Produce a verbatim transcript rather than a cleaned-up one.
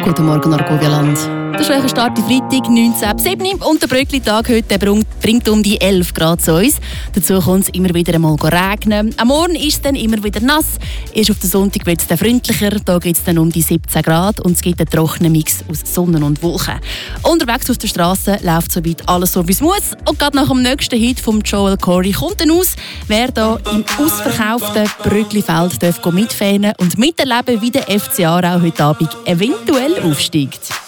Guten Morgen, Argovia-Land. Der schwache Start am Freitag, neunzehnten ab sieben und der Bröckli-Tag heute bringt um die elf Grad zu uns. Dazu kommt es immer wieder einmal regnen. Am Morgen ist es dann immer wieder nass. Erst auf den Sonntag wird es dann freundlicher. Da geht es dann um die siebzehn Grad und es gibt einen trockenen Mix aus Sonne und Wolken. Unterwegs auf der Straße läuft soweit alles so, wie es muss. Und gerade nach dem nächsten Hit von Joel Corey kommt dann aus, wer da im ausverkauften Bröckli-Feld mitfahren und miterleben, wie der F C Aarau heute Abend eventuell aufsteigt.